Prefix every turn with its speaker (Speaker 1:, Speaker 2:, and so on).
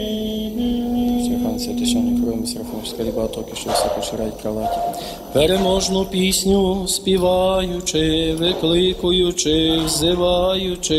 Speaker 1: Хан святищані кровим серафим скалібатоки, що все поширяють кроваті. Переможну пісню співаючи, викликуючи, взиваючи,